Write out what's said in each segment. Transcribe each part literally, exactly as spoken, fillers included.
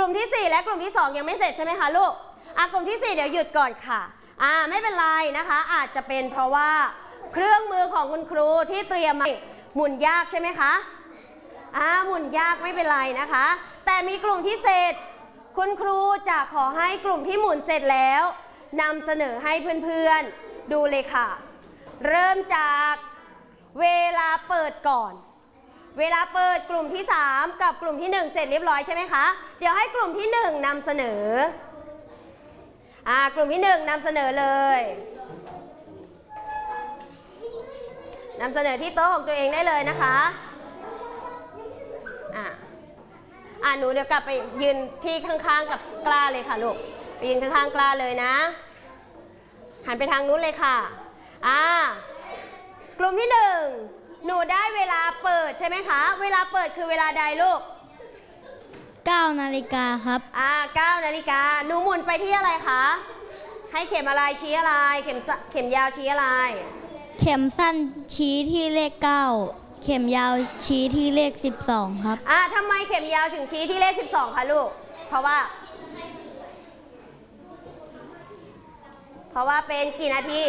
ลุ่มที่สี่และกลุ่มที่สองยังไม่เสร็จใช่ไหมคะลูกอ่ะกลุ่มที่สี่เดี๋ยวหยุดก่อนค่ะอ่าไม่เป็นไรนะคะอาจจะเป็นเพราะว่าเครื่องมือของคุณครูที่เตรียมมาหมุนยากใช่ไหมคะอ่าหมุนยากไม่เป็นไรนะคะแต่มีกลุ่มที่เสร็จคุณครูจะขอให้กลุ่มที่หมุนเสร็จแล้วนำเสนอให้เพื่อนๆดูเลยค่ะเริ่มจากเวลาเปิดก่อนเวลาเปิดกลุ่มที่สามกับกลุ่มที่หนึ่งเสร็จเรียบร้อยใช่ไหมคะเดี๋ยวให้กลุ่มที่หนึ่งนำเสนออ่ากลุ่มที่หนึ่งนำเสนอเลยนำเสนอที่โต๊ะของตัวเองได้เลยนะคะอ่าอ่าหนูเดี๋ยวกลับไปยืนที่ข้างๆกับกล้าเลยค่ะลูกไปยืนข้างๆกล้าเลยนะหันไปทางนู้นเลยค่ะอ่ากลุ่มที่หนึ่งหนูได้เวลาเปิดใช่ไหมคะเวลาเปิดคือเวลาใดลูกเก้านาฬิกาครับอ่าเก้านาฬิกาหนูหมุนไปที่อะไรคะให้เข็มอะไรชี้อะไรเข็มเข็มยาวชี้อะไรเข็มสั้นชี้ที่เลขเก้าเข็มยาวชี้ที่เลขสิบสองครับอ่าทำไมเข็มยาวถึงชี้ที่เลขสิบสองคะลูกเพราะว่าเพราะว่าเป็นกี่นาที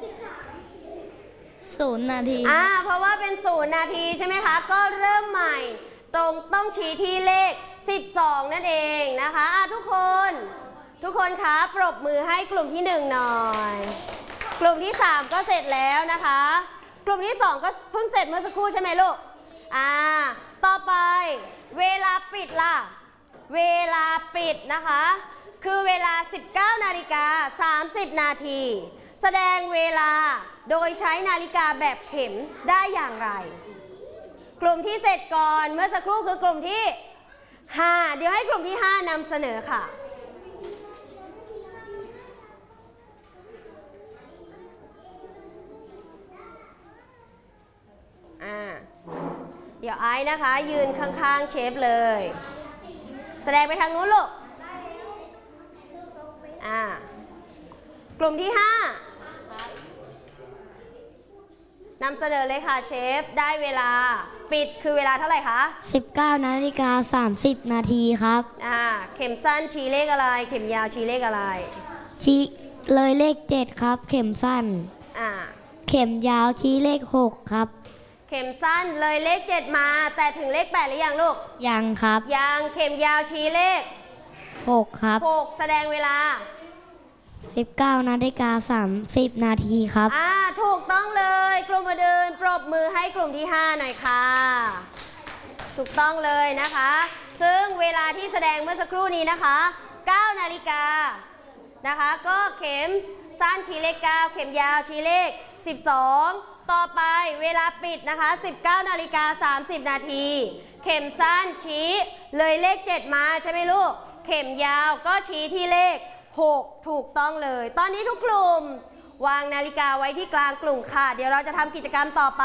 ศูนย์นาทีอ่าเพราะว่าเป็นศูนย์นาทีใช่ไหมคะก็เริ่มใหม่ตรงต้องชี้ที่เลขสิบสองนั่นเองนะคะอ่าทุกคนทุกคนคะปรบมือให้กลุ่มที่หนึ่งหน่อยกลุ่มที่สามก็เสร็จแล้วนะคะกลุ่มที่สองก็เพิ่งเสร็จเมื่อสักครู่ใช่ไหมลูกอ่าต่อไปเวลาปิดล่ะเวลาปิดนะคะคือเวลา สิบเก้านาฬิกาสามสิบนาทีแสดงเวลาโดยใช้นาฬิกาแบบเข็มได้อย่างไรกลุ่มที่เสร็จก่อนเมื่อสักครู่คือกลุ่มที่ห้าเดี๋ยวให้กลุ่มที่ห้านำเสนอค่ะอ่าเดี๋ยวไอ้นะคะยืนข้างๆเชฟเลยแสดงไปทางนู้นลูกอ่ากลุ่มที่ห้านำเสนอเลยค่ะเชฟได้เวลาปิดคือเวลาเท่าไหร่คะสิบเก้านาฬิกาสามสิบนาทีครับอ่าเข็มสั้นชี้เลขอะไรเข็มยาวชี้เลขอะไรชี้เลยเลขเจ็ดครับเข็มสั้นอ่าเข็มยาวชี้เลขหกครับเข็มสั้นเลยเลขเจ็ดมาแต่ถึงเลขแปดหรือยังลูกยังครับยังเข็มยาวชี้เลขหกครับหกแสดงเวลาสิบเก้านาฬิกาสามสิบนาทีครับอ่าถูกต้องเลยกลุ่มเดินปรบมือให้กลุ่มที่ห้าหน่อยค่ะถูกต้องเลยนะคะซึ่งเวลาที่แสดงเมื่อสักครู่นี้นะคะเก้านาฬิกานะคะก็เข็มสั้นชี้เลขเก้าเข็มยาวชี้เลขสิบสองต่อไปเวลาปิดนะคะสิบเก้านาฬิกาสามสิบนาทีเข็มสั้นชี้เลยเลขเจ็ดมาใช่ไหมลูกเข็มยาวก็ชี้ที่เลขหกถูกต้องเลยตอนนี้ทุกกลุ่มวางนาฬิกาไว้ที่กลางกลุ่มค่ะเดี๋ยวเราจะทำกิจกรรมต่อไป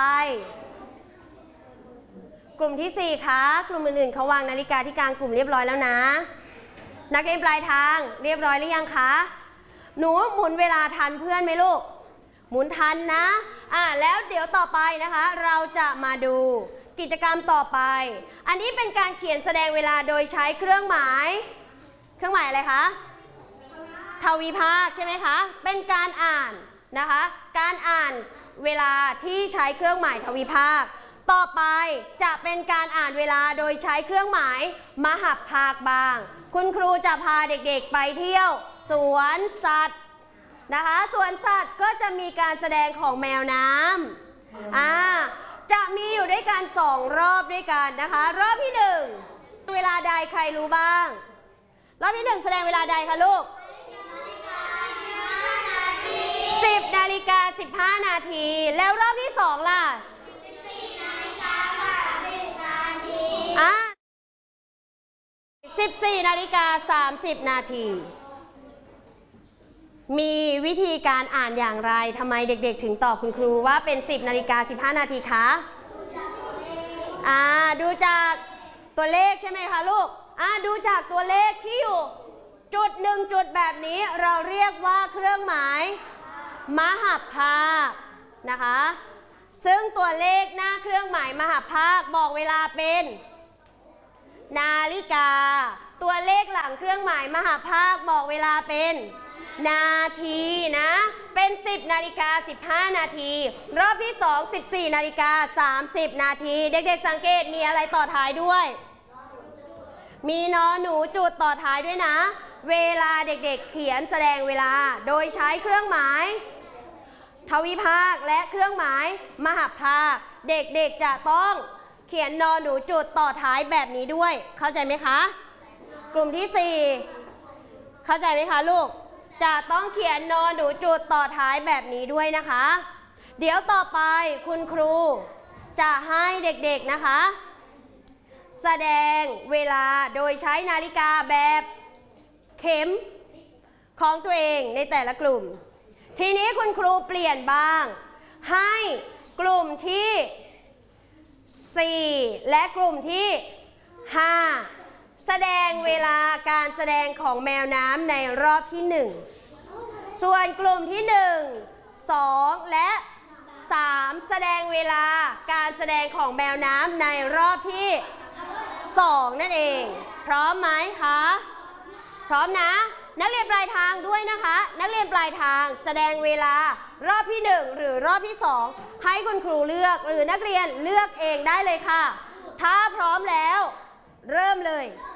กลุ่มที่สี่คะกลุ่มอื่นๆเขาวางนาฬิกาที่กลางกลุ่มเรียบร้อยแล้วนะนักเรียนปลายทางเรียบร้อยหรือยังคะหนูหมุนเวลาทันเพื่อนไหมลูกหมุนทันนะอ่าแล้วเดี๋ยวต่อไปนะคะเราจะมาดูกิจกรรมต่อไปอันนี้เป็นการเขียนแสดงเวลาโดยใช้เครื่องหมายเครื่องหมายอะไรคะทวีภาคใช่ไหมคะเป็นการอ่านนะคะการอ่านเวลาที่ใช้เครื่องหมายทวีภาคต่อไปจะเป็นการอ่านเวลาโดยใช้เครื่องหมายมหัพภาคบ้างคุณครูจะพาเด็กๆไปเที่ยวสวนสัตว์นะคะสวนสัตว์ก็จะมีการแสดงของแมวน้ำอ่าจะมีอยู่ด้วยกันสองรอบด้วยกันนะคะรอบที่หนึ่งเวลาใดใครรู้บ้างรอบที่หนึ่งแสดงเวลาใดคะลูกสิบนาฬิกาสิบห้านาทีแล้วรอบที่สองล่ะสิบสี่นาฬิกาสิบนาทีอ่ะสิบสี่นาฬิกาสามสิบนาทีมีวิธีการอ่านอย่างไรทำไมเด็กๆถึงตอบคุณครูว่าเป็นสิบนาฬิกาสิบห้านาทีคะอ่าดูจากตัวเลขใช่ไหมคะลูกอ่าดูจากตัวเลขที่อยู่จุดหนึ่งจุดแบบนี้เราเรียกว่าเครื่องหมายมหัพภาคนะคะซึ่งตัวเลขหน้าเครื่องหมายมหัพภาคบอกเวลาเป็นนาฬิกาตัวเลขหลังเครื่องหมายมหภาคบอกเวลาเป็นนาทีนะเป็นสิบนาฬิกาสิบห้านาทีรอบที่สอง สิบสี่นาฬิกาสามสิบนาทีเด็กๆสังเกตมีอะไรต่อท้ายด้วยมีนอหนูจุดต่อท้ายด้วยนะเวลาเด็กๆเขียนแสดงเวลาโดยใช้เครื่องหมายทวิภาคและเครื่องหมายมหภาคเด็กๆจะต้องเขียนนอหนูจุดต่อท้ายแบบนี้ด้วยเข้าใจไหมคะกลุ่มที่สี่เข้าใจไหมคะลูกจะต้องเขียนนอหนูจุดต่อท้ายแบบนี้ด้วยนะคะเดี๋ยวต่อไปคุณครูจะให้เด็กๆนะคะแสดงเวลาโดยใช้นาฬิกาแบบเข็มของตัวเองในแต่ละกลุ่มทีนี้คุณครูเปลี่ยนบ้างให้กลุ่มที่สี่และกลุ่มที่ห้าแสดงเวลาการแสดงของแมวน้ำในรอบที่หนึ่งส่วนกลุ่มที่หนึ่ง สองและสามแสดงเวลาการแสดงของแมวน้ำในรอบที่สองนั่นเองพร้อมไหมคะพร้อมนะนักเรียนปลายทางด้วยนะคะนักเรียนปลายทางแสดงเวลารอบที่หนึ่งหรือรอบที่สองให้คุณครูเลือกหรือนักเรียนเลือกเองได้เลยค่ะถ้าพร้อมแล้วเริ่มเลย